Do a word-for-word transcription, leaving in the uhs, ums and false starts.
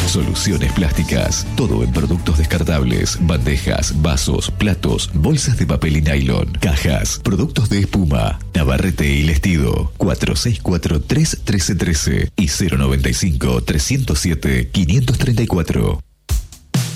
Soluciones Plásticas. Todo en productos descartables, bandejas, vasos, platos, bolsas de papel y nylon, cajas, productos de espuma, Navarrete y Lestido. cuatro seis cuatro, tres uno tres uno tres y cero noventa y cinco, trescientos siete, quinientos treinta y cuatro.